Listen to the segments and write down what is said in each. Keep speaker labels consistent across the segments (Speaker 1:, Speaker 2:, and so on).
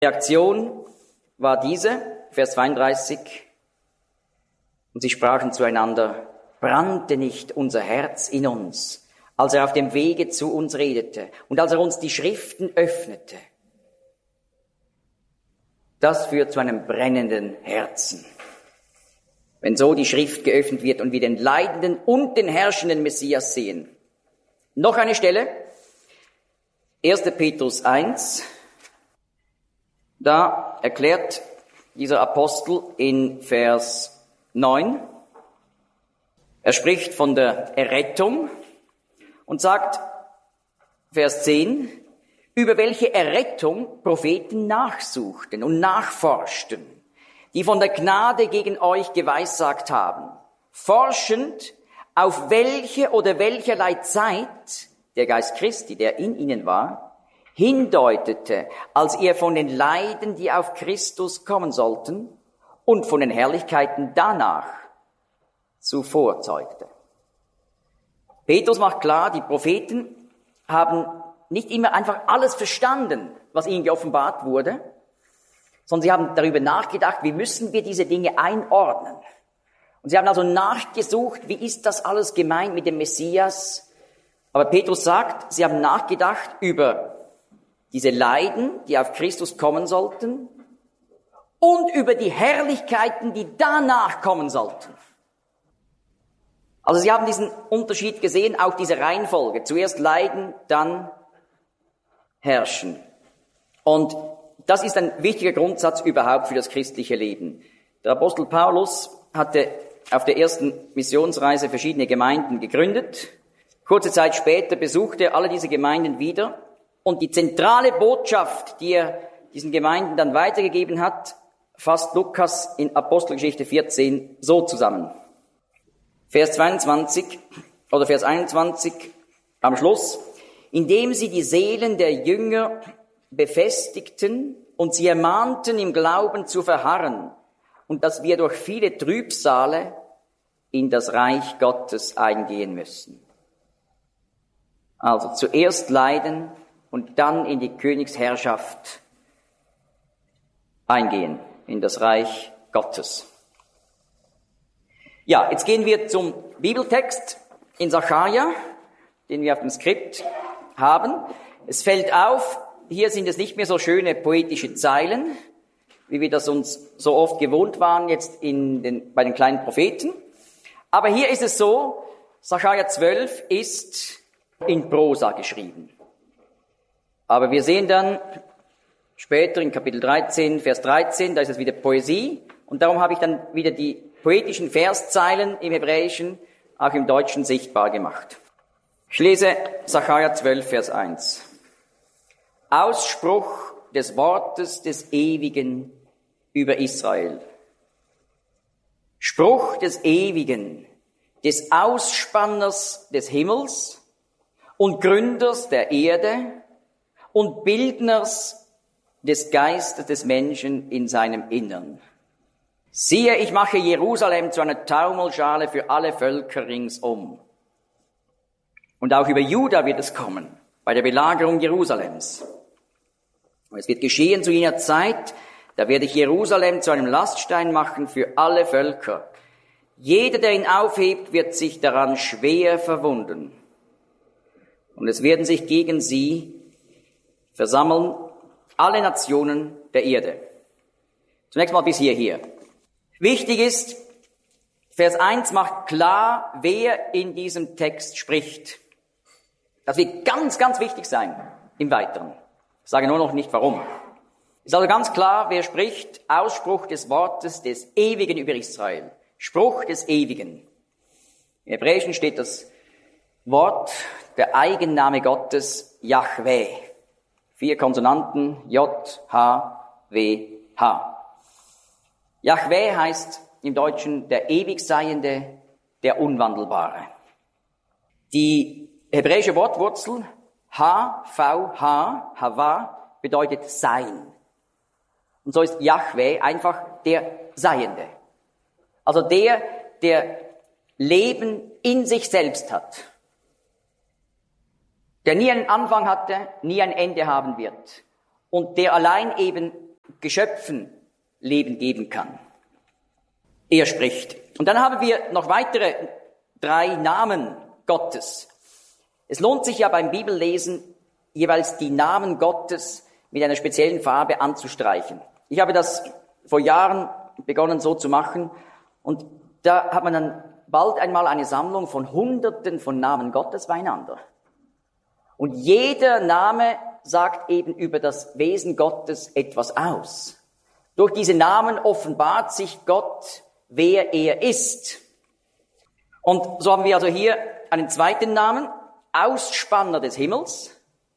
Speaker 1: Reaktion war diese, Vers 32, und sie sprachen zueinander, brannte nicht unser Herz in uns, als er auf dem Wege zu uns redete und als er uns die Schriften öffnete. Das führt zu einem brennenden Herzen. Wenn so die Schrift geöffnet wird und wir den leidenden und den herrschenden Messias sehen. Noch eine Stelle, 1. Petrus 1, da erklärt dieser Apostel in Vers 9, er spricht von der Errettung und sagt, Vers 10, über welche Errettung Propheten nachsuchten und nachforschten, die von der Gnade gegen euch geweissagt haben, forschend, auf welche oder welcherlei Zeit der Geist Christi, der in ihnen war, hindeutete, als ihr von den Leiden, die auf Christus kommen sollten, und von den Herrlichkeiten danach zuvor zeugte. Petrus macht klar, die Propheten haben nicht immer einfach alles verstanden, was ihnen geoffenbart wurde, sondern sie haben darüber nachgedacht, wie müssen wir diese Dinge einordnen. Und sie haben also nachgesucht, wie ist das alles gemeint mit dem Messias. Aber Petrus sagt, sie haben nachgedacht über diese Leiden, die auf Christus kommen sollten, und über die Herrlichkeiten, die danach kommen sollten. Also sie haben diesen Unterschied gesehen, auch diese Reihenfolge. Zuerst leiden, dann herrschen. Und das ist ein wichtiger Grundsatz überhaupt für das christliche Leben. Der Apostel Paulus hatte auf der ersten Missionsreise verschiedene Gemeinden gegründet. Kurze Zeit später besuchte er alle diese Gemeinden wieder. Und die zentrale Botschaft, die er diesen Gemeinden dann weitergegeben hat, fasst Lukas in Apostelgeschichte 14 so zusammen. Vers 22 oder Vers 21 am Schluss. Indem sie die Seelen der Jünger befestigten und sie ermahnten, im Glauben zu verharren und dass wir durch viele Trübsale in das Reich Gottes eingehen müssen. Also zuerst leiden und dann in die Königsherrschaft eingehen, in das Reich Gottes. Ja, jetzt gehen wir zum Bibeltext in Sacharja, den wir auf dem Skript haben. Es fällt auf, hier sind es nicht mehr so schöne poetische Zeilen, wie wir das uns so oft gewohnt waren jetzt bei den kleinen Propheten. Aber hier ist es so, Sacharja 12 ist in Prosa geschrieben. Aber wir sehen dann später in Kapitel 13, Vers 13, da ist es wieder Poesie. Und darum habe ich dann wieder die poetischen Verszeilen im Hebräischen auch im Deutschen sichtbar gemacht. Ich lese Sacharja 12, Vers 1. Ausspruch des Wortes des Ewigen über Israel. Spruch des Ewigen, des Ausspanners des Himmels und Gründers der Erde und Bildners des Geistes des Menschen in seinem Innern. Siehe, ich mache Jerusalem zu einer Taumelschale für alle Völker ringsum. Und auch über Juda wird es kommen, bei der Belagerung Jerusalems. Und es wird geschehen zu jener Zeit, da werde ich Jerusalem zu einem Laststein machen für alle Völker. Jeder, der ihn aufhebt, wird sich daran schwer verwunden. Und es werden sich gegen sie versammeln alle Nationen der Erde. Zunächst mal bis hierher. Wichtig ist, Vers 1 macht klar, wer in diesem Text spricht. Das wird ganz, ganz wichtig sein im Weiteren. Ich sage nur noch nicht warum. Ist also ganz klar, wer spricht. Ausspruch des Wortes des Ewigen über Israel. Spruch des Ewigen. Im Hebräischen steht das Wort, der Eigenname Gottes, Jahweh. 4 Konsonanten, J, H, W, H. Jahweh heißt im Deutschen der Ewigseiende, der Unwandelbare. Die hebräische Wortwurzel H-V-H, Hava, bedeutet Sein. Und so ist Jahweh einfach der Seiende. Also der Leben in sich selbst hat. Der nie einen Anfang hatte, nie ein Ende haben wird. Und der allein eben Geschöpfen Leben geben kann. Er spricht. Und dann haben wir noch weitere 3 Namen Gottes. Es lohnt sich ja beim Bibellesen, jeweils die Namen Gottes mit einer speziellen Farbe anzustreichen. Ich habe das vor Jahren begonnen so zu machen und da hat man dann bald einmal eine Sammlung von Hunderten von Namen Gottes beieinander. Und jeder Name sagt eben über das Wesen Gottes etwas aus. Durch diese Namen offenbart sich Gott, wer er ist. Und so haben wir also hier einen zweiten Namen, Ausspanner des Himmels,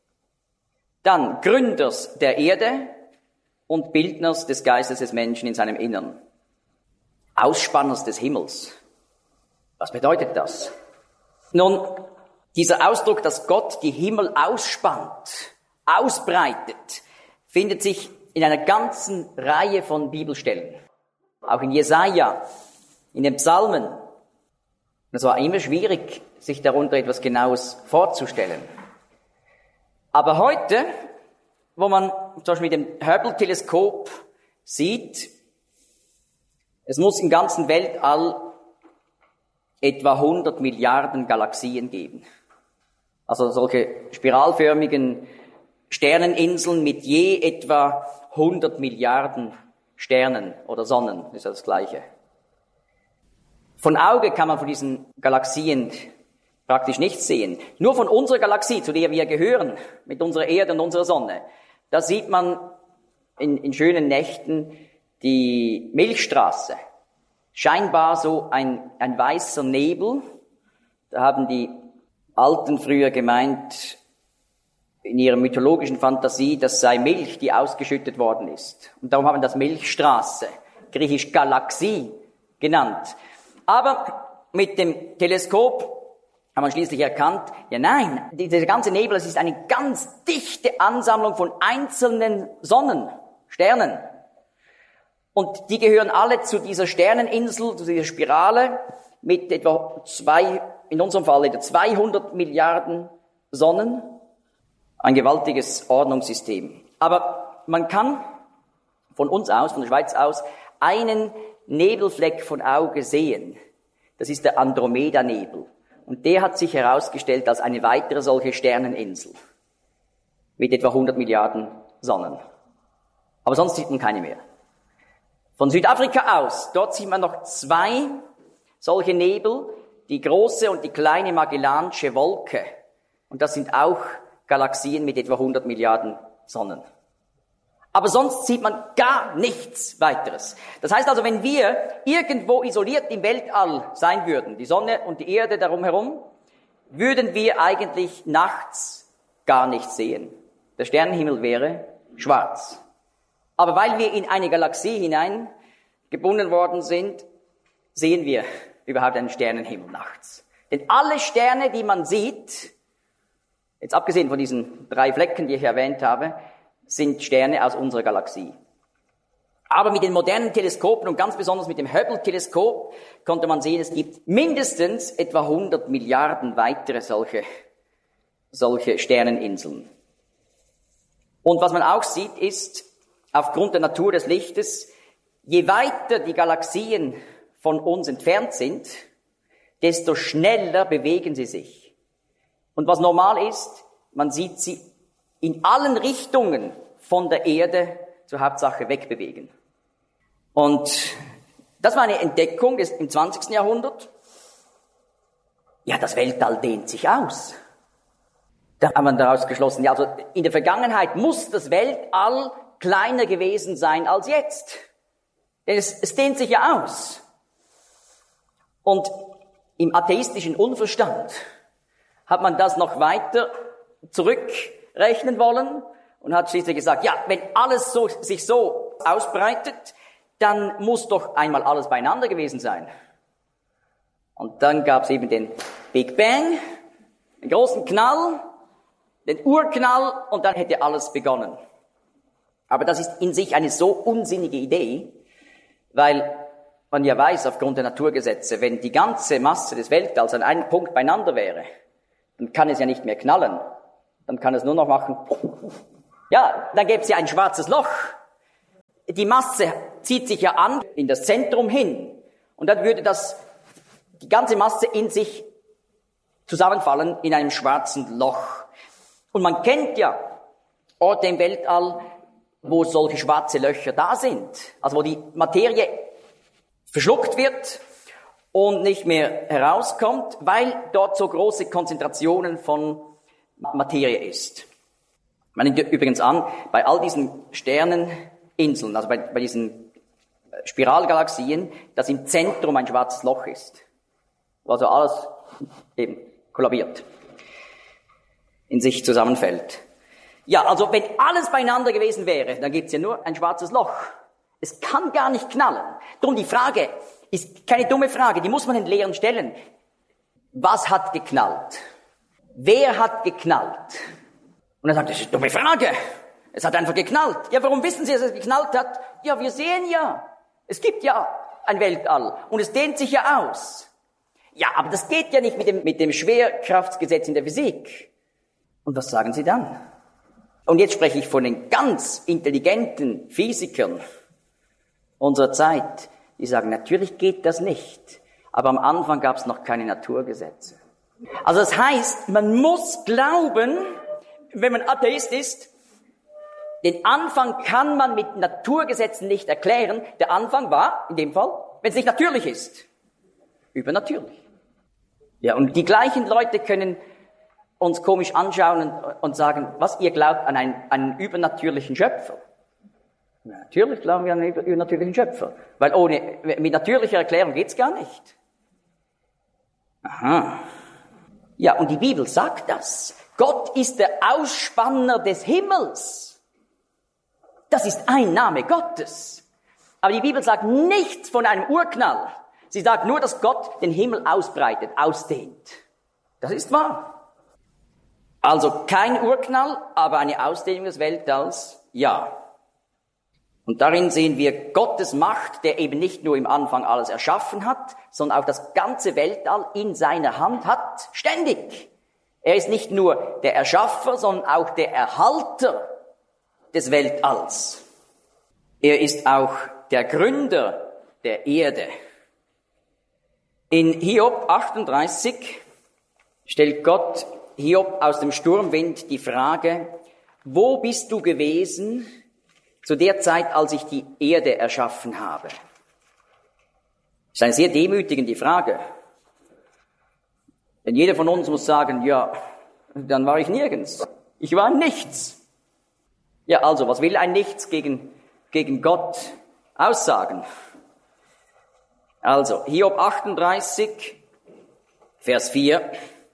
Speaker 1: dann Gründers der Erde und Bildners des Geistes des Menschen in seinem Innern. Ausspanners des Himmels. Was bedeutet das? Nun, dieser Ausdruck, dass Gott die Himmel ausspannt, ausbreitet, findet sich in einer ganzen Reihe von Bibelstellen. Auch in Jesaja, in den Psalmen. Es war immer schwierig, sich darunter etwas Genaues vorzustellen. Aber heute, wo man zum Beispiel mit dem Hubble-Teleskop sieht, es muss im ganzen Weltall etwa 100 Milliarden Galaxien geben. Also solche spiralförmigen Sterneninseln mit je etwa 100 Milliarden Sternen oder Sonnen, ist ja das Gleiche. Von Auge kann man von diesen Galaxien praktisch nichts sehen. Nur von unserer Galaxie, zu der wir gehören, mit unserer Erde und unserer Sonne, da sieht man in schönen Nächten die Milchstraße. Scheinbar so ein weißer Nebel. Da haben die Alten früher gemeint, in ihrer mythologischen Fantasie, das sei Milch, die ausgeschüttet worden ist. Und darum haben wir das Milchstraße, griechisch Galaxie, genannt. Aber mit dem Teleskop haben wir schließlich erkannt, ja nein, dieser ganze Nebel, das ist eine ganz dichte Ansammlung von einzelnen Sonnen, Sternen. Und die gehören alle zu dieser Sterneninsel, zu dieser Spirale mit etwa in unserem Fall etwa 200 Milliarden Sonnen. Ein gewaltiges Ordnungssystem. Aber man kann von uns aus, von der Schweiz aus, einen Nebelfleck von Auge sehen. Das ist der Andromeda-Nebel. Und der hat sich herausgestellt als eine weitere solche Sterneninsel mit etwa 100 Milliarden Sonnen. Aber sonst sieht man keine mehr. Von Südafrika aus, dort sieht man noch 2 solche Nebel, die große und die kleine Magellansche Wolke. Und das sind auch Galaxien mit etwa 100 Milliarden Sonnen. Aber sonst sieht man gar nichts weiteres. Das heißt also, wenn wir irgendwo isoliert im Weltall sein würden, die Sonne und die Erde darum herum, würden wir eigentlich nachts gar nichts sehen. Der Sternenhimmel wäre schwarz. Aber weil wir in eine Galaxie hinein gebunden worden sind, sehen wir überhaupt einen Sternenhimmel nachts. Denn alle Sterne, die man sieht, jetzt abgesehen von diesen 3 Flecken, die ich erwähnt habe, sind Sterne aus unserer Galaxie. Aber mit den modernen Teleskopen und ganz besonders mit dem Hubble-Teleskop konnte man sehen, es gibt mindestens etwa 100 Milliarden weitere solche Sterneninseln. Und was man auch sieht, ist, aufgrund der Natur des Lichtes, je weiter die Galaxien von uns entfernt sind, desto schneller bewegen sie sich. Und was normal ist, man sieht sie in allen Richtungen von der Erde zur Hauptsache wegbewegen. Und das war eine Entdeckung im 20. Jahrhundert. Ja, das Weltall dehnt sich aus. Da hat man daraus geschlossen, ja, also in der Vergangenheit muss das Weltall kleiner gewesen sein als jetzt. Denn es dehnt sich ja aus. Und im atheistischen Unverstand hat man das noch weiter zurückrechnen wollen und hat schließlich gesagt, ja, wenn alles sich so ausbreitet, dann muss doch einmal alles beieinander gewesen sein. Und dann gab es eben den Big Bang, den großen Knall, den Urknall und dann hätte alles begonnen. Aber das ist in sich eine so unsinnige Idee, weil man ja weiß, aufgrund der Naturgesetze, wenn die ganze Masse des Weltalls an einem Punkt beieinander wäre, dann kann es ja nicht mehr knallen. Dann kann es nur noch machen, ja, dann gäbe es ja ein schwarzes Loch. Die Masse zieht sich ja an in das Zentrum hin. Und dann würde die ganze Masse in sich zusammenfallen in einem schwarzen Loch. Und man kennt ja Orte im Weltall, wo solche schwarze Löcher da sind. Also wo die Materie verschluckt wird und nicht mehr herauskommt, weil dort so große Konzentrationen von Materie ist. Man nimmt übrigens an, bei all diesen Sterneninseln, also bei diesen Spiralgalaxien, dass im Zentrum ein schwarzes Loch ist. Also alles eben kollabiert, in sich zusammenfällt. Ja, also wenn alles beieinander gewesen wäre, dann gibt's ja nur ein schwarzes Loch. Es kann gar nicht knallen. Drum die Frage ist keine dumme Frage, die muss man den Lehrern stellen. Was hat geknallt? Wer hat geknallt? Und er sagt, das ist eine dumme Frage. Es hat einfach geknallt. Ja, warum wissen Sie, dass es geknallt hat? Ja, wir sehen ja. Es gibt ja ein Weltall und es dehnt sich ja aus. Ja, aber das geht ja nicht mit dem Schwerkraftsgesetz in der Physik. Und was sagen Sie dann? Und jetzt spreche ich von den ganz intelligenten Physikern unserer Zeit, die sagen, natürlich geht das nicht. Aber am Anfang gab es noch keine Naturgesetze. Also das heißt, man muss glauben, wenn man Atheist ist, den Anfang kann man mit Naturgesetzen nicht erklären. Der Anfang war, in dem Fall, wenn es nicht natürlich ist, übernatürlich. Ja, und die gleichen Leute können uns komisch anschauen und sagen, was, ihr glaubt an einen übernatürlichen Schöpfer? Ja, natürlich glauben wir an einen übernatürlichen Schöpfer, weil mit natürlicher Erklärung geht's gar nicht. Aha. Ja, und die Bibel sagt das. Gott ist der Ausspanner des Himmels. Das ist ein Name Gottes. Aber die Bibel sagt nichts von einem Urknall. Sie sagt nur, dass Gott den Himmel ausbreitet, ausdehnt. Das ist wahr. Also kein Urknall, aber eine Ausdehnung des Weltalls, ja. Und darin sehen wir Gottes Macht, der eben nicht nur im Anfang alles erschaffen hat, sondern auch das ganze Weltall in seiner Hand hat, ständig. Er ist nicht nur der Erschaffer, sondern auch der Erhalter des Weltalls. Er ist auch der Gründer der Erde. In Hiob 38 stellt Gott Hiob aus dem Sturmwind die Frage, wo bist du gewesen zu der Zeit, als ich die Erde erschaffen habe? Das ist eine sehr demütigende Frage. Denn jeder von uns muss sagen, ja, dann war ich nirgends. Ich war nichts. Ja, also, was will ein Nichts gegen Gott aussagen? Also, Hiob 38, Vers 4.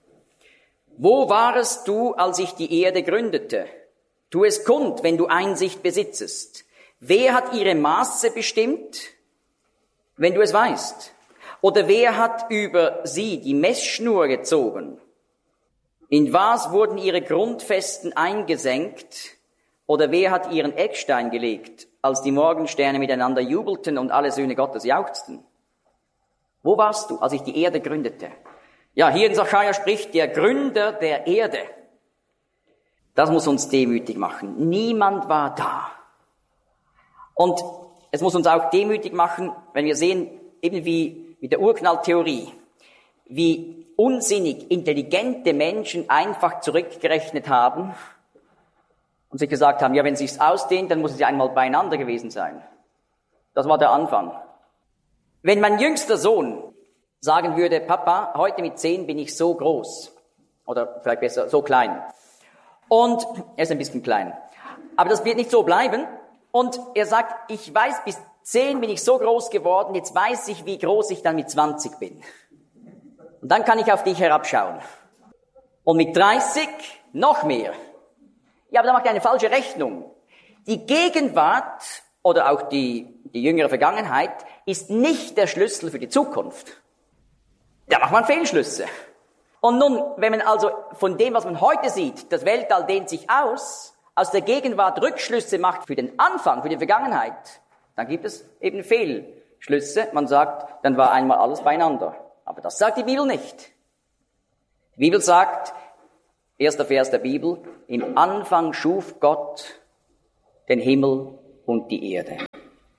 Speaker 1: Wo warest du, als ich die Erde gründete? Tu es kund, wenn du Einsicht besitzest. Wer hat ihre Maße bestimmt, wenn du es weißt? Oder wer hat über sie die Messschnur gezogen? In was wurden ihre Grundfesten eingesenkt? Oder wer hat ihren Eckstein gelegt, als die Morgensterne miteinander jubelten und alle Söhne Gottes jauchzten? Wo warst du, als ich die Erde gründete? Ja, hier in Sacharja spricht der Gründer der Erde. Das muss uns demütig machen. Niemand war da. Und es muss uns auch demütig machen, wenn wir sehen, eben wie mit der Urknalltheorie, wie unsinnig intelligente Menschen einfach zurückgerechnet haben und sich gesagt haben, ja, wenn es sich ausdehnt, dann muss es ja einmal beieinander gewesen sein. Das war der Anfang. Wenn mein jüngster Sohn sagen würde, Papa, heute mit 10 bin ich so groß, oder vielleicht besser, so klein. Und er ist ein bisschen klein. Aber das wird nicht so bleiben. Und er sagt, ich weiß, bis 10 bin ich so groß geworden, jetzt weiß ich, wie groß ich dann mit 20 bin. Und dann kann ich auf dich herabschauen. Und mit 30 noch mehr. Ja, aber da macht er eine falsche Rechnung. Die Gegenwart oder auch die jüngere Vergangenheit ist nicht der Schlüssel für die Zukunft. Da macht man Fehlschlüsse. Und nun, wenn man also von dem, was man heute sieht, das Weltall dehnt sich aus der Gegenwart Rückschlüsse macht für den Anfang, für die Vergangenheit, dann gibt es eben Fehlschlüsse. Man sagt, dann war einmal alles beieinander. Aber das sagt die Bibel nicht. Die Bibel sagt, erster Vers der Bibel, im Anfang schuf Gott den Himmel und die Erde.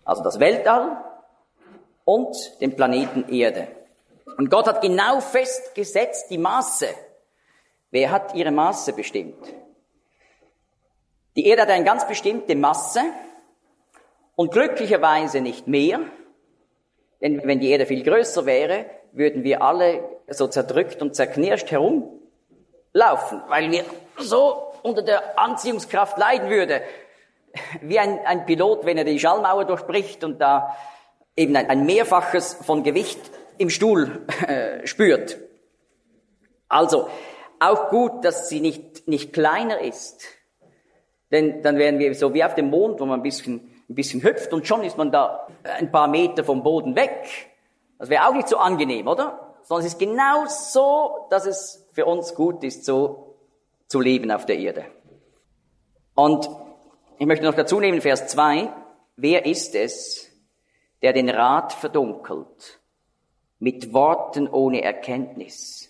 Speaker 1: Also das Weltall und den Planeten Erde. Und Gott hat genau festgesetzt die Maße. Wer hat ihre Maße bestimmt? Die Erde hat eine ganz bestimmte Masse und glücklicherweise nicht mehr. Denn wenn die Erde viel größer wäre, würden wir alle so zerdrückt und zerknirscht herumlaufen, weil wir so unter der Anziehungskraft leiden würden. Wie ein Pilot, wenn er die Schallmauer durchbricht und da eben ein Mehrfaches von Gewicht im Stuhl spürt. Also, auch gut, dass sie nicht kleiner ist. Denn dann wären wir so wie auf dem Mond, wo man ein bisschen hüpft und schon ist man da ein paar Meter vom Boden weg. Das wäre auch nicht so angenehm, oder? Sondern es ist genau so, dass es für uns gut ist, so zu leben auf der Erde. Und ich möchte noch dazu nehmen, Vers 2, wer ist es, der den Rat verdunkelt, mit Worten ohne Erkenntnis?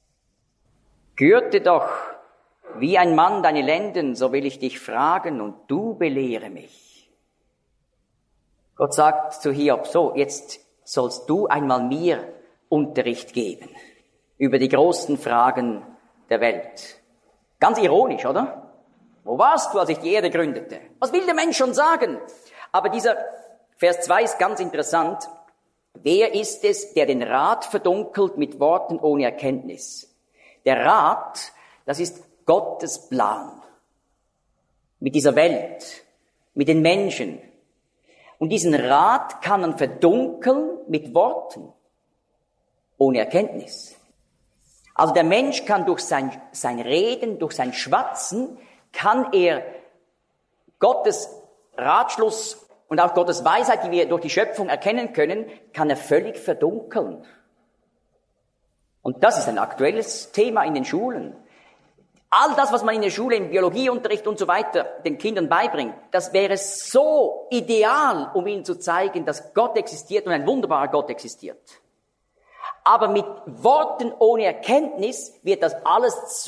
Speaker 1: Gürte doch wie ein Mann deine Lenden, so will ich dich fragen und du belehre mich. Gott sagt zu Hiob, so, jetzt sollst du einmal mir Unterricht geben über die großen Fragen der Welt. Ganz ironisch, oder? Wo warst du, als ich die Erde gründete? Was will der Mensch schon sagen? Aber dieser Vers 2 ist ganz interessant. Wer ist es, der den Rat verdunkelt mit Worten ohne Erkenntnis? Der Rat, das ist Gottes Plan. Mit dieser Welt, mit den Menschen. Und diesen Rat kann man verdunkeln mit Worten ohne Erkenntnis. Also der Mensch kann durch sein Reden, durch sein Schwatzen, kann er Gottes Ratschluss und auch Gottes Weisheit, die wir durch die Schöpfung erkennen können, kann er völlig verdunkeln. Und das ist ein aktuelles Thema in den Schulen. All das, was man in der Schule, im Biologieunterricht und so weiter den Kindern beibringt, das wäre so ideal, um ihnen zu zeigen, dass Gott existiert und ein wunderbarer Gott existiert. Aber mit Worten ohne Erkenntnis wird das alles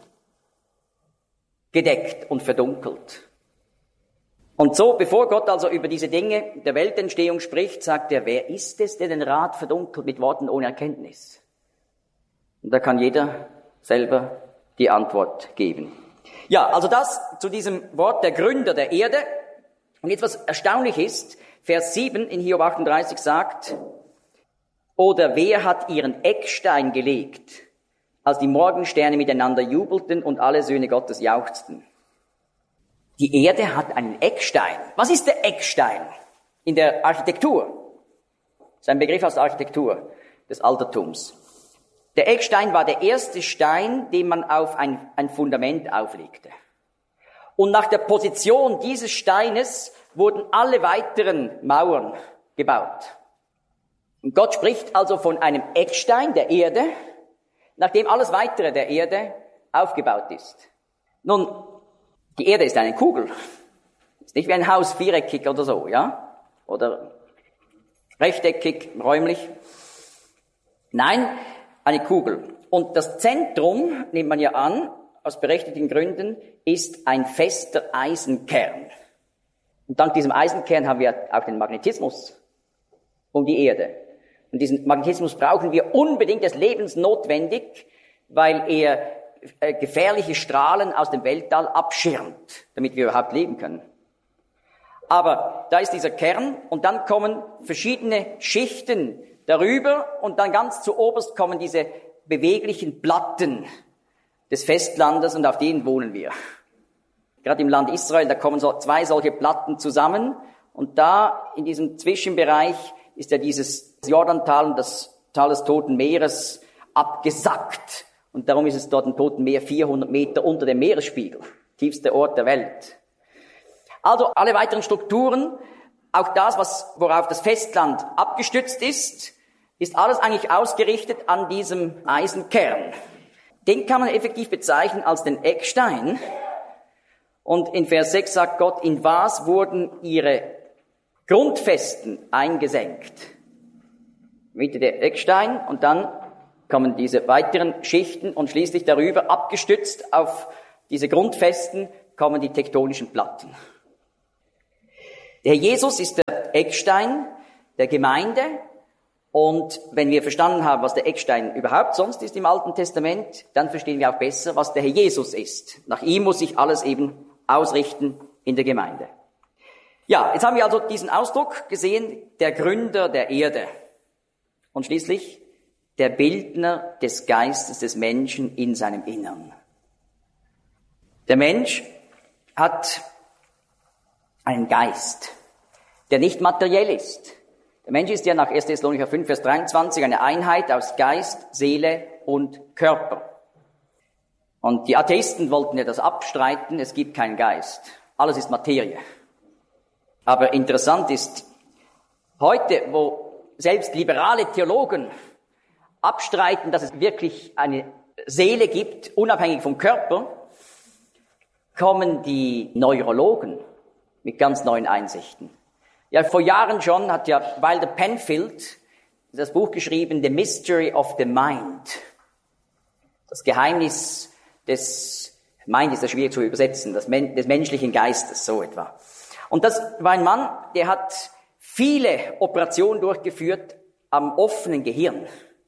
Speaker 1: zugedeckt und verdunkelt. Und so, bevor Gott also über diese Dinge der Weltentstehung spricht, sagt er, wer ist es, der den Rat verdunkelt mit Worten ohne Erkenntnis? Und da kann jeder selber die Antwort geben. Ja, also das zu diesem Wort der Gründer der Erde. Und jetzt was erstaunlich ist, Vers 7 in Hiob 38 sagt, oder wer hat ihren Eckstein gelegt, als die Morgensterne miteinander jubelten und alle Söhne Gottes jauchzten? Die Erde hat einen Eckstein. Was ist der Eckstein in der Architektur? Das ist ein Begriff aus der Architektur des Altertums. Der Eckstein war der erste Stein, den man auf ein Fundament auflegte. Und nach der Position dieses Steines wurden alle weiteren Mauern gebaut. Und Gott spricht also von einem Eckstein der Erde, nachdem alles weitere der Erde aufgebaut ist. Nun, die Erde ist eine Kugel. Ist nicht wie ein Haus viereckig oder so, ja? Oder rechteckig, räumlich. Nein, eine Kugel. Und das Zentrum, nimmt man ja an, aus berechtigten Gründen, ist ein fester Eisenkern. Und dank diesem Eisenkern haben wir auch den Magnetismus um die Erde. Und diesen Magnetismus brauchen wir unbedingt, das ist lebensnotwendig, weil er gefährliche Strahlen aus dem Weltall abschirmt, damit wir überhaupt leben können. Aber da ist dieser Kern und dann kommen verschiedene Schichten darüber und dann ganz zu oberst kommen diese beweglichen Platten des Festlandes und auf denen wohnen wir. Gerade im Land Israel, da kommen so zwei solche Platten zusammen und da in diesem Zwischenbereich ist ja dieses Jordantal und das Tal des Toten Meeres abgesackt. Und darum ist es dort im Toten Meer 400 Meter unter dem Meeresspiegel. Tiefster Ort der Welt. Also alle weiteren Strukturen, auch das, worauf das Festland abgestützt ist alles eigentlich ausgerichtet an diesem Eisenkern. Den kann man effektiv bezeichnen als den Eckstein. Und in Vers 6 sagt Gott, in was wurden ihre Grundfesten eingesenkt? Mitte der Eckstein und dann kommen diese weiteren Schichten und schließlich darüber, abgestützt auf diese Grundfesten, kommen die tektonischen Platten. Der Herr Jesus ist der der Eckstein der Gemeinde. Und wenn wir verstanden haben, was der Eckstein überhaupt sonst ist im Alten Testament, dann verstehen wir auch besser, was der Herr Jesus ist. Nach ihm muss sich alles eben ausrichten in der Gemeinde. Ja, jetzt haben wir also diesen Ausdruck gesehen, der Gründer der Erde. Und schließlich der Bildner des Geistes des Menschen in seinem Innern. Der Mensch hat einen Geist, der nicht materiell ist. Der Mensch ist ja nach 1. Thessalonicher 5, Vers 23 eine Einheit aus Geist, Seele und Körper. Und die Atheisten wollten ja das abstreiten, es gibt keinen Geist. Alles ist Materie. Aber interessant ist, heute, wo selbst liberale Theologen abstreiten, dass es wirklich eine Seele gibt, unabhängig vom Körper, kommen die Neurologen mit ganz neuen Einsichten. Ja, vor Jahren schon hat ja Wilder Penfield das Buch geschrieben, The Mystery of the Mind. Das Geheimnis des Mind ist ja schwierig zu übersetzen, des menschlichen Geistes, so etwa. Und das war ein Mann, der hat viele Operationen durchgeführt am offenen Gehirn.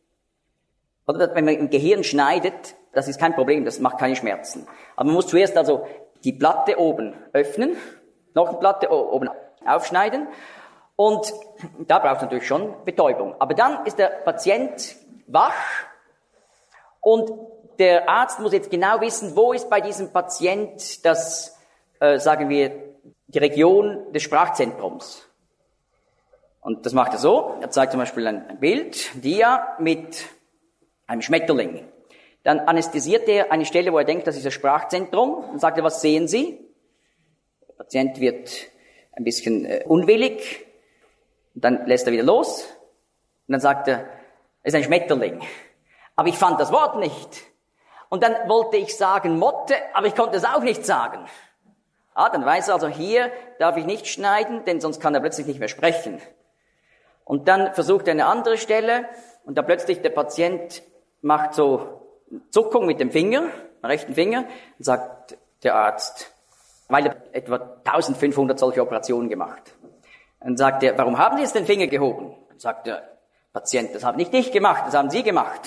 Speaker 1: Oder wenn man im Gehirn schneidet, das ist kein Problem, das macht keine Schmerzen. Aber man muss zuerst also die Platte oben öffnen, noch eine Platte oben aufschneiden und da braucht es natürlich schon Betäubung. Aber dann ist der Patient wach und der Arzt muss jetzt genau wissen, wo ist bei diesem Patient das, sagen wir, die Region des Sprachzentrums. Und das macht er so, er zeigt zum Beispiel ein Bild, Dia mit einem Schmetterling. Dann anästhesiert er eine Stelle, wo er denkt, das ist das Sprachzentrum, und sagt er, was sehen Sie? Der Patient wird ein bisschen unwillig, und dann lässt er wieder los, und dann sagt er, es ist ein Schmetterling. Aber ich fand das Wort nicht. Und dann wollte ich sagen Motte, aber ich konnte es auch nicht sagen. Dann weiß er also, hier darf ich nicht schneiden, denn sonst kann er plötzlich nicht mehr sprechen. Und dann versucht er eine andere Stelle, und da plötzlich der Patient macht so Zuckung mit dem Finger, dem rechten Finger, und sagt der Arzt, weil er etwa 1500 solche Operationen gemacht. Dann sagt er, warum haben Sie jetzt den Finger gehoben? Dann sagt der Patient, das habe nicht ich gemacht, das haben Sie gemacht.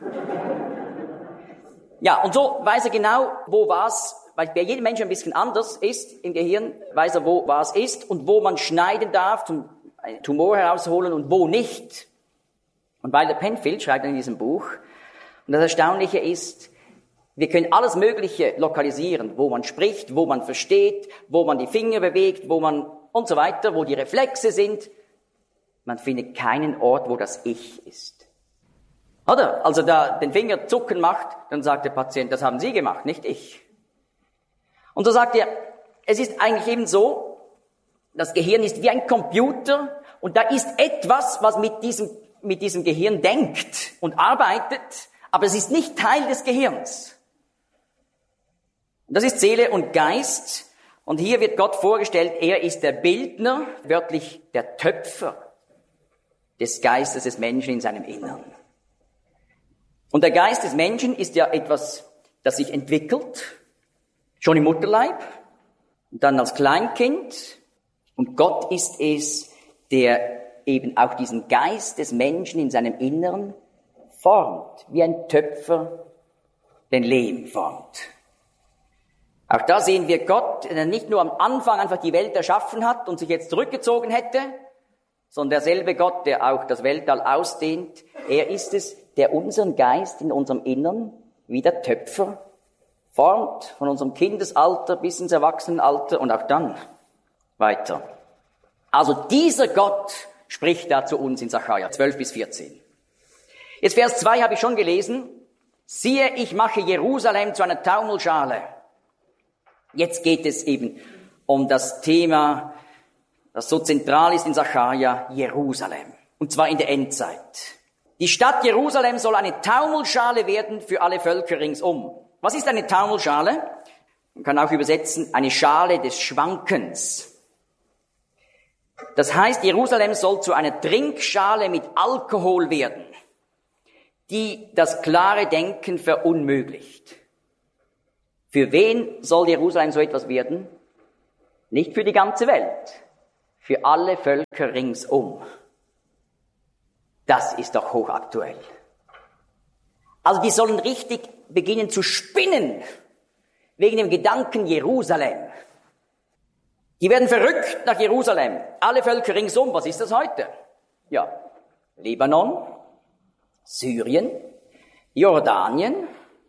Speaker 1: Ja, und so weiß er genau, wo was, weil bei jedem Menschen ein bisschen anders ist im Gehirn, weiß er, wo was ist und wo man schneiden darf, einen Tumor herausholen und wo nicht. Und Wilder Penfield schreibt in diesem Buch, und das Erstaunliche ist, wir können alles Mögliche lokalisieren, wo man spricht, wo man versteht, wo man die Finger bewegt, wo man und so weiter, wo die Reflexe sind. Man findet keinen Ort, wo das Ich ist. Oder? Also da den Finger zucken macht, dann sagt der Patient, das haben Sie gemacht, nicht ich. Und so sagt er, es ist eigentlich eben so, das Gehirn ist wie ein Computer und da ist etwas, was mit diesem Gehirn denkt und arbeitet, aber es ist nicht Teil des Gehirns. Das ist Seele und Geist. Und hier wird Gott vorgestellt, er ist der Bildner, wörtlich der Töpfer des Geistes des Menschen in seinem Innern. Und der Geist des Menschen ist ja etwas, das sich entwickelt, schon im Mutterleib, und dann als Kleinkind. Und Gott ist es, der eben auch diesen Geist des Menschen in seinem Innern formt, wie ein Töpfer den Lehm formt. Auch da sehen wir Gott, der nicht nur am Anfang einfach die Welt erschaffen hat und sich jetzt zurückgezogen hätte, sondern derselbe Gott, der auch das Weltall ausdehnt. Er ist es, der unseren Geist in unserem Innern wie der Töpfer formt, von unserem Kindesalter bis ins Erwachsenenalter und auch dann weiter. Also dieser Gott spricht da zu uns in Sacharja 12 bis 14. Jetzt Vers 2 habe ich schon gelesen. Siehe, ich mache Jerusalem zu einer Taumelschale. Jetzt geht es eben um das Thema, das so zentral ist in Sacharja, Jerusalem. Und zwar in der Endzeit. Die Stadt Jerusalem soll eine Taumelschale werden für alle Völker ringsum. Was ist eine Taumelschale? Man kann auch übersetzen, eine Schale des Schwankens. Das heißt, Jerusalem soll zu einer Trinkschale mit Alkohol werden, die das klare Denken verunmöglicht. Für wen soll Jerusalem so etwas werden? Nicht für die ganze Welt. für alle Völker ringsum. Das ist doch hochaktuell. Also die sollen richtig beginnen zu spinnen wegen dem Gedanken Jerusalem. Die werden verrückt nach Jerusalem. Alle Völker ringsum. Was ist das heute? Ja, Libanon, Syrien, Jordanien,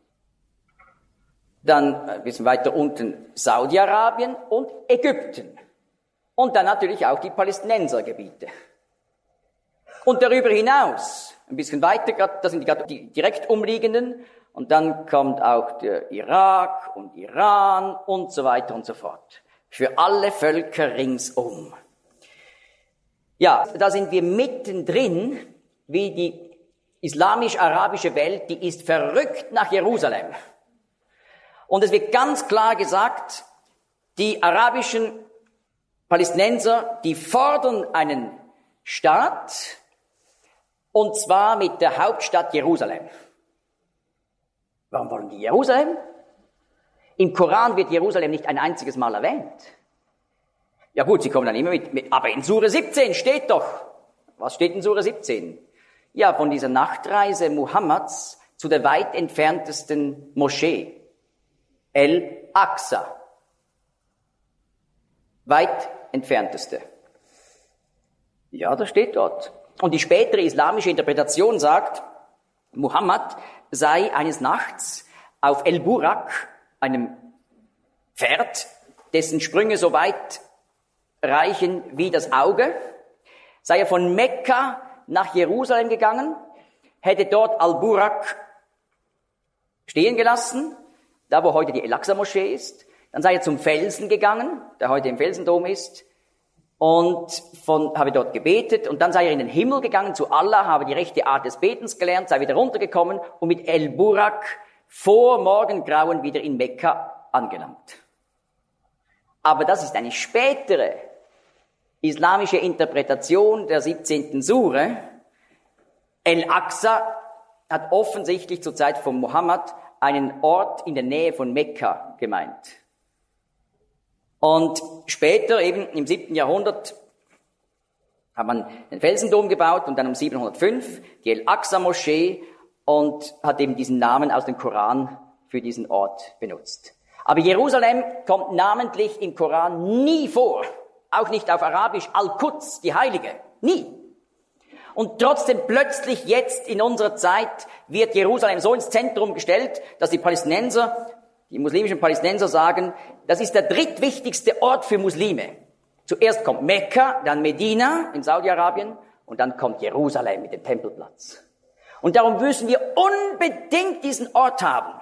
Speaker 1: dann ein bisschen weiter unten Saudi-Arabien und Ägypten. Und dann natürlich auch die Palästinensergebiete. Und darüber hinaus, ein bisschen weiter, das sind die direkt umliegenden, und dann kommt auch der Irak und Iran und so weiter und so fort. Für alle Völker ringsum. Ja, da sind wir mittendrin, wie die islamisch-arabische Welt, die ist verrückt nach Jerusalem. Und es wird ganz klar gesagt, die arabischen Palästinenser, die fordern einen Staat, und zwar mit der Hauptstadt Jerusalem. Warum wollen die Jerusalem? Im Koran wird Jerusalem nicht ein einziges Mal erwähnt. Ja gut, sie kommen dann immer mit, aber in Sure 17 steht doch. Was steht in Sure 17? Ja, von dieser Nachtreise Muhammads zu der weit entferntesten Moschee, El-Aqsa. Weit entfernteste. Ja, das steht dort. Und die spätere islamische Interpretation sagt, Muhammad sei eines Nachts auf El-Burak, einem Pferd, dessen Sprünge so weit reichen wie das Auge, sei er von Mekka nach Jerusalem gegangen, hätte dort Al-Burak stehen gelassen, da wo heute die El-Aqsa-Moschee ist, dann sei er zum Felsen gegangen, der heute im Felsendom ist, und habe dort gebetet, und dann sei er in den Himmel gegangen zu Allah, habe die rechte Art des Betens gelernt, sei wieder runtergekommen und mit El-Burak vor Morgengrauen wieder in Mekka angelangt. Aber das ist eine spätere islamische Interpretation der 17. Sure. El-Aqsa hat offensichtlich zur Zeit von Mohammed einen Ort in der Nähe von Mekka gemeint. Und später, eben im 7. Jahrhundert, hat man den Felsendom gebaut und dann um 705 die El-Aqsa-Moschee und hat eben diesen Namen aus dem Koran für diesen Ort benutzt. Aber Jerusalem kommt namentlich im Koran nie vor. Auch nicht auf Arabisch, Al-Quds, die Heilige. Nie. Und trotzdem plötzlich jetzt in unserer Zeit wird Jerusalem so ins Zentrum gestellt, dass die muslimischen Palästinenser sagen, das ist der drittwichtigste Ort für Muslime. Zuerst kommt Mekka, dann Medina in Saudi-Arabien und dann kommt Jerusalem mit dem Tempelplatz. Und darum müssen wir unbedingt diesen Ort haben.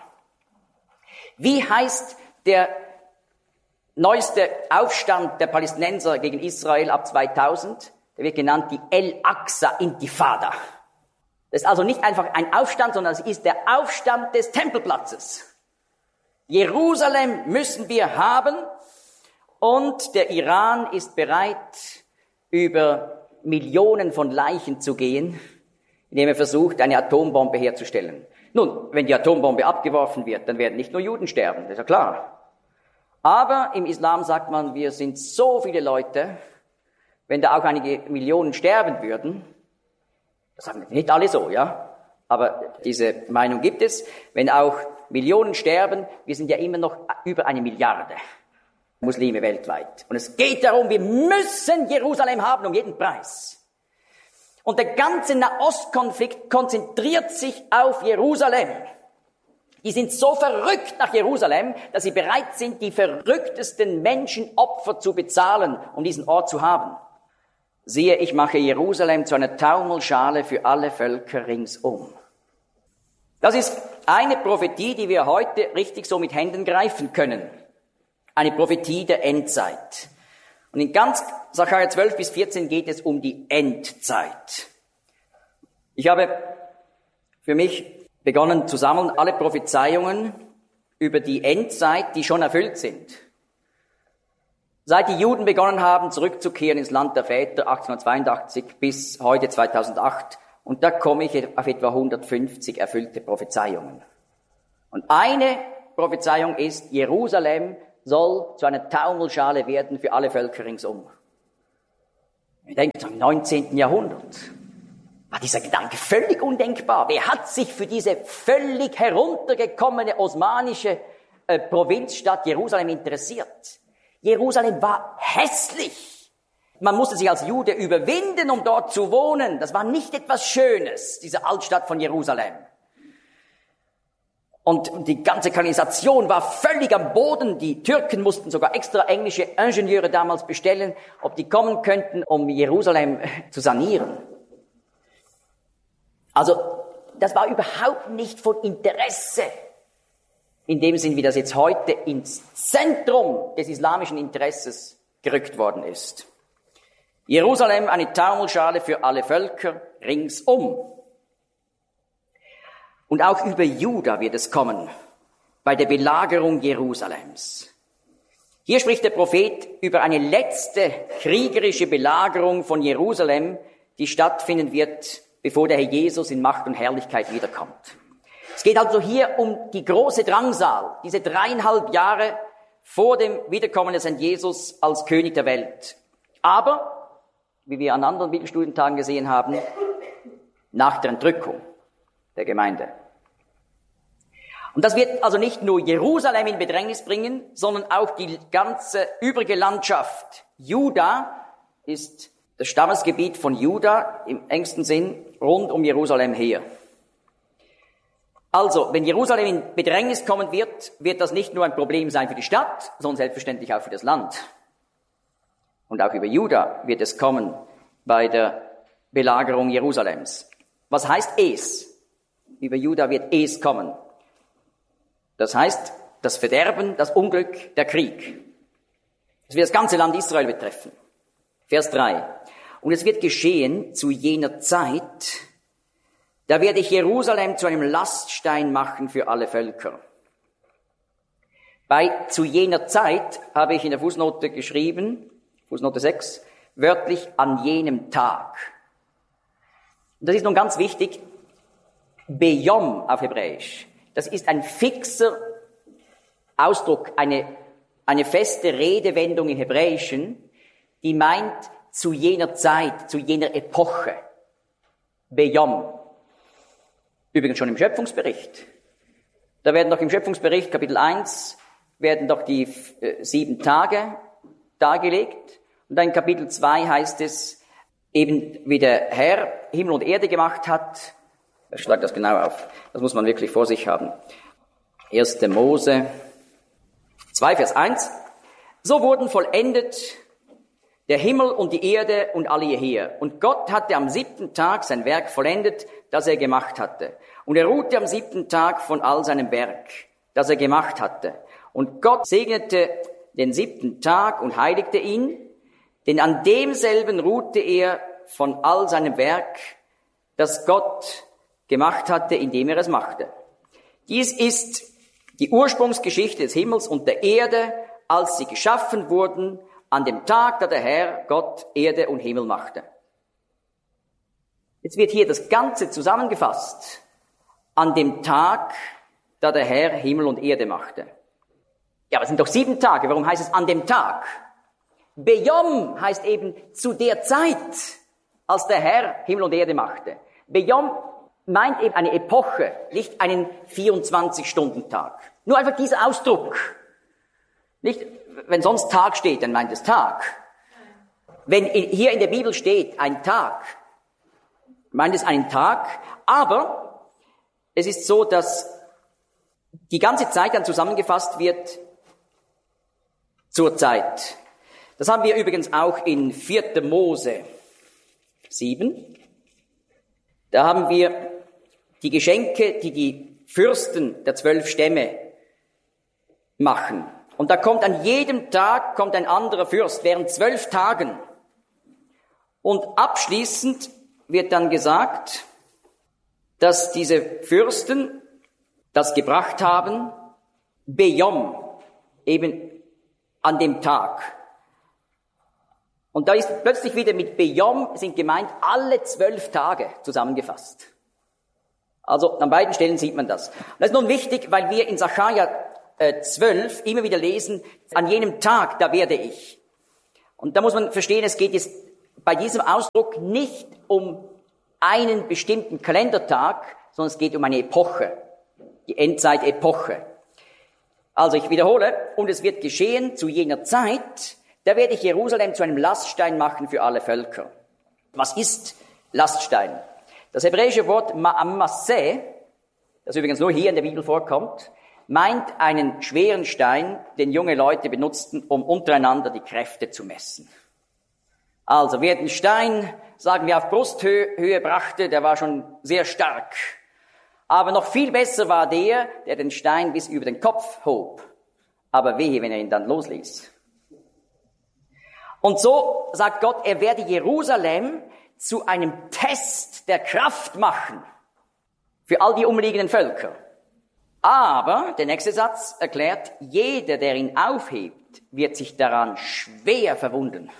Speaker 1: Wie heißt der neueste Aufstand der Palästinenser gegen Israel ab 2000? Der wird genannt die El-Aqsa-Intifada. Das ist also nicht einfach ein Aufstand, sondern es ist der Aufstand des Tempelplatzes. Jerusalem müssen wir haben, und der Iran ist bereit, über Millionen von Leichen zu gehen, indem er versucht, eine Atombombe herzustellen. Nun, wenn die Atombombe abgeworfen wird, dann werden nicht nur Juden sterben, das ist ja klar. Aber im Islam sagt man, wir sind so viele Leute, wenn da auch einige Millionen sterben würden, das sagen nicht alle so, ja, aber diese Meinung gibt es, wenn auch Millionen sterben, wir sind ja immer noch über 1 Milliarde Muslime weltweit. Und es geht darum, wir müssen Jerusalem haben um jeden Preis. Und der ganze Nahostkonflikt konzentriert sich auf Jerusalem. Die sind so verrückt nach Jerusalem, dass sie bereit sind, die verrücktesten Menschenopfer zu bezahlen, um diesen Ort zu haben. Siehe, ich mache Jerusalem zu einer Taumelschale für alle Völker ringsum. Das ist eine Prophetie, die wir heute richtig so mit Händen greifen können. Eine Prophetie der Endzeit. Und in ganz Sacharja 12 bis 14 geht es um die Endzeit. Ich habe für mich begonnen zu sammeln alle Prophezeiungen über die Endzeit, die schon erfüllt sind. Seit die Juden begonnen haben, zurückzukehren ins Land der Väter 1882 bis heute 2008, und da komme ich auf etwa 150 erfüllte Prophezeiungen. Und eine Prophezeiung ist, Jerusalem soll zu einer Taumelschale werden für alle Völker ringsum. Ich denke, im 19. Jahrhundert war dieser Gedanke völlig undenkbar. Wer hat sich für diese völlig heruntergekommene osmanische Provinzstadt Jerusalem interessiert? Jerusalem war hässlich. Man musste sich als Jude überwinden, um dort zu wohnen. Das war nicht etwas Schönes, diese Altstadt von Jerusalem. Und die ganze Kanalisation war völlig am Boden. Die Türken mussten sogar extra englische Ingenieure damals bestellen, ob die kommen könnten, um Jerusalem zu sanieren. Also, das war überhaupt nicht von Interesse, in dem Sinn, wie das jetzt heute ins Zentrum des islamischen Interesses gerückt worden ist. Jerusalem, eine Taumelschale für alle Völker ringsum. Und auch über Juda wird es kommen, bei der Belagerung Jerusalems. Hier spricht der Prophet über eine letzte kriegerische Belagerung von Jerusalem, die stattfinden wird, bevor der Herr Jesus in Macht und Herrlichkeit wiederkommt. Es geht also hier um die große Drangsal, diese 3,5 Jahre vor dem Wiederkommen des Herrn Jesus als König der Welt. Aber, wie wir an anderen Bibelstudientagen gesehen haben, nach der Entrückung der Gemeinde. Und das wird also nicht nur Jerusalem in Bedrängnis bringen, sondern auch die ganze übrige Landschaft. Juda ist das Stammesgebiet von Juda im engsten Sinn rund um Jerusalem her. Also, wenn Jerusalem in Bedrängnis kommen wird, wird das nicht nur ein Problem sein für die Stadt, sondern selbstverständlich auch für das Land. Und auch über Juda wird es kommen bei der Belagerung Jerusalems. Was heißt es? Über Juda wird es kommen. Das heißt, das Verderben, das Unglück, der Krieg. Es wird das ganze Land Israel betreffen. Vers 3. Und es wird geschehen zu jener Zeit, da werde ich Jerusalem zu einem Laststein machen für alle Völker. Bei zu jener Zeit habe ich in der Fußnote geschrieben, Fußnote 6, wörtlich an jenem Tag. Und das ist nun ganz wichtig, Beyom auf Hebräisch. Das ist ein fixer Ausdruck, eine feste Redewendung im Hebräischen, die meint zu jener Zeit, zu jener Epoche. Beyom. Übrigens schon im Schöpfungsbericht. Da werden doch im Schöpfungsbericht, Kapitel 1, werden doch die 7 Tage dargelegt. Und dann in Kapitel 2 heißt es, eben wie der Herr Himmel und Erde gemacht hat. Ich schlage das genau auf. Das muss man wirklich vor sich haben. 1. Mose 2, Vers 1. So wurden vollendet der Himmel und die Erde und alle ihr Heer. Und Gott hatte am 7. Tag sein Werk vollendet, das er gemacht hatte. Und er ruhte am 7. Tag von all seinem Werk, das er gemacht hatte. Und Gott segnete den 7. Tag und heiligte ihn, denn an demselben ruhte er von all seinem Werk, das Gott gemacht hatte, indem er es machte. Dies ist die Ursprungsgeschichte des Himmels und der Erde, als sie geschaffen wurden, an dem Tag, da der Herr Gott Erde und Himmel machte. Jetzt wird hier das Ganze zusammengefasst. An dem Tag, da der Herr Himmel und Erde machte. Ja, aber es sind doch 7 Tage. Warum heißt es an dem Tag? Beyom heißt eben zu der Zeit, als der Herr Himmel und Erde machte. Beyom meint eben eine Epoche, nicht einen 24-Stunden-Tag. Nur einfach dieser Ausdruck. Nicht, wenn sonst Tag steht, dann meint es Tag. Wenn hier in der Bibel steht ein Tag, meint es einen Tag, aber es ist so, dass die ganze Zeit dann zusammengefasst wird zur Zeit. Das haben wir übrigens auch in 4. Mose 7. Da haben wir die Geschenke, die die Fürsten der 12 Stämme machen. Und da kommt an jedem Tag kommt ein anderer Fürst, während 12 Tagen. Und abschließend wird dann gesagt, dass diese Fürsten das gebracht haben, Beyom, eben an dem Tag. Und da ist plötzlich wieder mit Beyom sind gemeint alle 12 Tage zusammengefasst. Also an beiden Stellen sieht man das. Und das ist nun wichtig, weil wir in Sacharja 12 immer wieder lesen, an jenem Tag, da werde ich. Und da muss man verstehen, es geht jetzt bei diesem Ausdruck nicht um einen bestimmten Kalendertag, sondern es geht um eine Epoche, die Endzeitepoche. Also ich wiederhole, und es wird geschehen zu jener Zeit, da werde ich Jerusalem zu einem Laststein machen für alle Völker. Was ist Laststein? Das hebräische Wort Ma'amasseh, das übrigens nur hier in der Bibel vorkommt, meint einen schweren Stein, den junge Leute benutzten, um untereinander die Kräfte zu messen. Also wer den Stein, sagen wir, auf Brusthöhe brachte, der war schon sehr stark. Aber noch viel besser war der den Stein bis über den Kopf hob. Aber wehe, wenn er ihn dann losließ. Und so sagt Gott, er werde Jerusalem zu einem Test der Kraft machen für all die umliegenden Völker. Aber, der nächste Satz erklärt, jeder, der ihn aufhebt, wird sich daran schwer verwunden.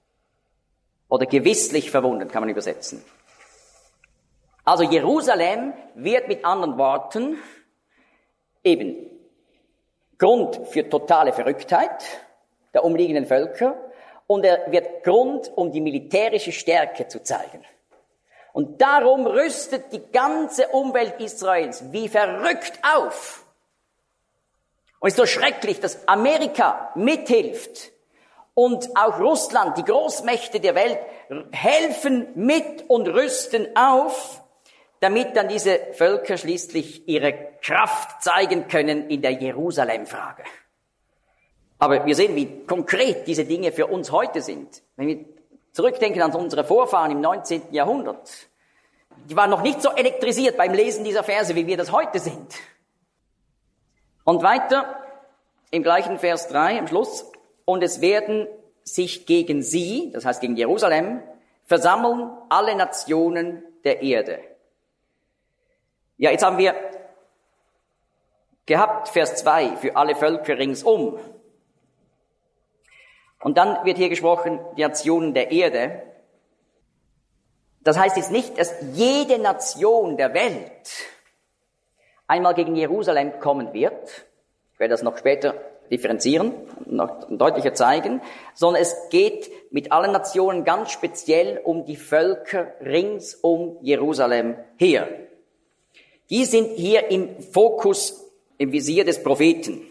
Speaker 1: Oder gewisslich verwunden, kann man übersetzen. Also Jerusalem wird mit anderen Worten eben Grund für totale Verrücktheit der umliegenden Völker und er wird Grund, um die militärische Stärke zu zeigen. Und darum rüstet die ganze Umwelt Israels wie verrückt auf. Und es ist so schrecklich, dass Amerika mithilft und auch Russland, die Großmächte der Welt, helfen mit und rüsten auf, damit dann diese Völker schließlich ihre Kraft zeigen können in der Jerusalem-Frage. Aber wir sehen, wie konkret diese Dinge für uns heute sind. Wenn wir zurückdenken an unsere Vorfahren im 19. Jahrhundert, die waren noch nicht so elektrisiert beim Lesen dieser Verse, wie wir das heute sind. Und weiter im gleichen Vers 3 am Schluss, und es werden sich gegen sie, das heißt gegen Jerusalem, versammeln alle Nationen der Erde. Ja, jetzt haben wir gehabt, Vers 2, für alle Völker ringsum. Und dann wird hier gesprochen, die Nationen der Erde. Das heißt jetzt nicht, dass jede Nation der Welt einmal gegen Jerusalem kommen wird. Ich werde das noch später differenzieren und noch deutlicher zeigen. Sondern es geht mit allen Nationen ganz speziell um die Völker rings um Jerusalem her. Die sind hier im Fokus, im Visier des Propheten.